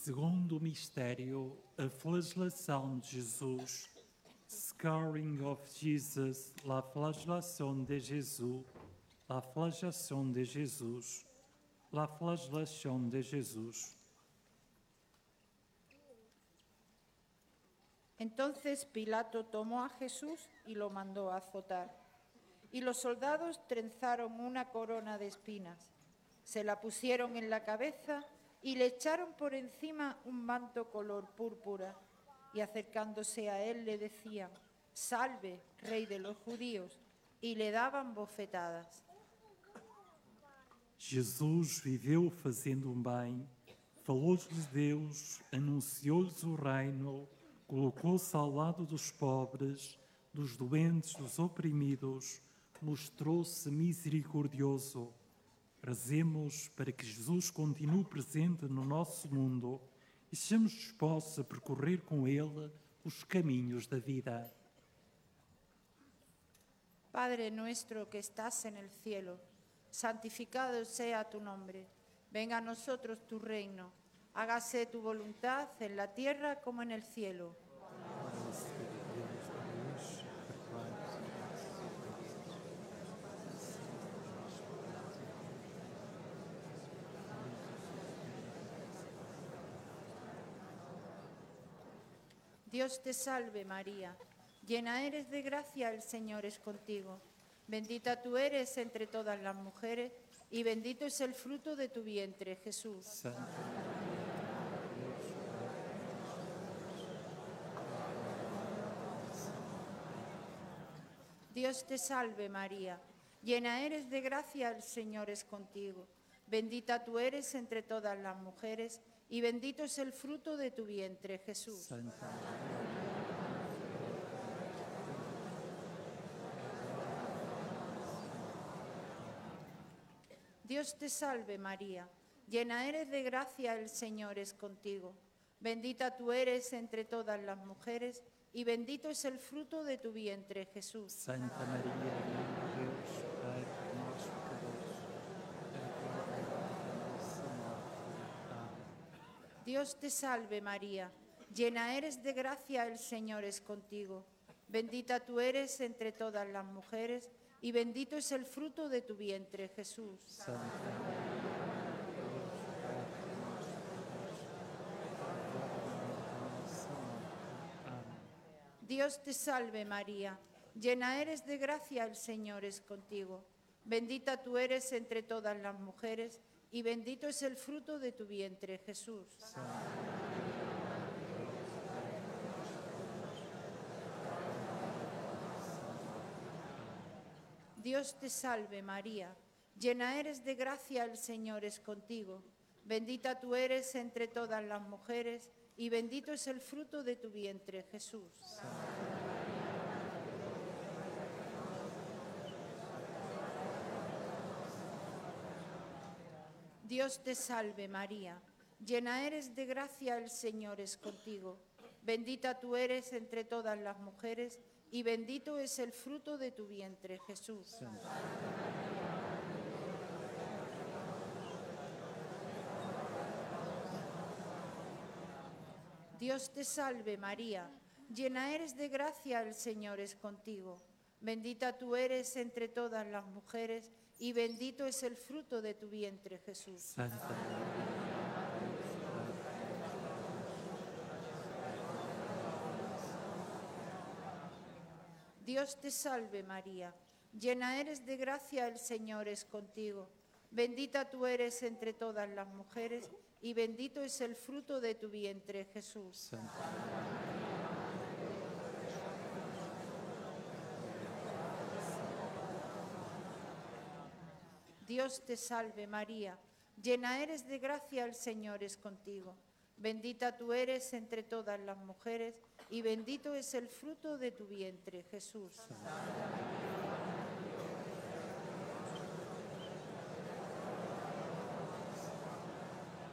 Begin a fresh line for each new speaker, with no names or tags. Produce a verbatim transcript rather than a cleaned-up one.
Segundo mistério, a flagelação de Jesus. Scarring of Jesus, la flagellation de Jésus, la flagellation de Jesús, la flagellation de Jesús.
Entonces Pilato tomó a Jesús y lo mandó a azotar. Y los soldados trenzaron una corona de espinas, se la pusieron en la cabeza y le echaron por encima un manto color púrpura. Y acercándose a él le decían: «Salve, Rey de los judíos», y le daban bofetadas.
Jesus viveu fazendo um bem, falou-lhes de Deus, anunciou-lhes o reino, colocou-se ao lado dos pobres, dos doentes, dos oprimidos, mostrou-se misericordioso. Rezemos para que Jesus continue presente no nosso mundo e sejamos dispostos a percorrer com Ele os caminhos da vida.
Padre nuestro que estás en el cielo, santificado sea tu nombre. Venga a nosotros tu reino. Hágase tu voluntad en la tierra como en el cielo. Dios te salve María, llena eres de gracia, el Señor es contigo. Bendita tú eres entre todas las mujeres y bendito es el fruto de tu vientre, Jesús.
Santa
Dios te salve María, llena eres de gracia, el Señor es contigo. Bendita tú eres entre todas las mujeres y bendito es el fruto de tu vientre, Jesús.
Santa
Dios te salve María, llena eres de gracia, el Señor es contigo. Bendita tú eres entre todas las mujeres y bendito es el fruto de tu vientre, Jesús.
Santa María, Mãe de Deus, rogai por nós, pecadores, agora e na hora da nossa morte. Amém.
Dios te salve María, llena eres de gracia, el Señor es contigo. Bendita tú eres entre todas las mujeres y bendito es el fruto de tu vientre, Jesús.
Santa Maria, Mãe de Deus, rogai por nós, pecadores, agora e na hora da nossa morte. Amém.
Dios te salve María, llena eres de gracia, el Señor es contigo. Bendita tú eres entre todas las mujeres y bendito es el fruto de tu vientre, Jesús. Dios te salve María, llena eres de gracia, el Señor es contigo. Bendita tú eres entre todas las mujeres y bendito es el fruto de tu vientre, Jesús. Dios te salve María, llena eres de gracia, el Señor es contigo. Bendita tú eres entre todas las mujeres y bendito es el fruto de tu vientre, Jesús. Dios te salve María, llena eres de gracia, el Señor es contigo. Bendita tú eres entre todas las mujeres y bendito es el fruto de tu vientre, Jesús.
Santa Maria,
Dios te salve María, llena eres de gracia, el Señor es contigo. Bendita tú eres entre todas las mujeres y bendito es el fruto de tu vientre, Jesús.
Santa
Dios te salve María, llena eres de gracia, el Señor es contigo. Bendita tú eres entre todas las mujeres y bendito es el fruto de tu vientre, Jesús.
Maria,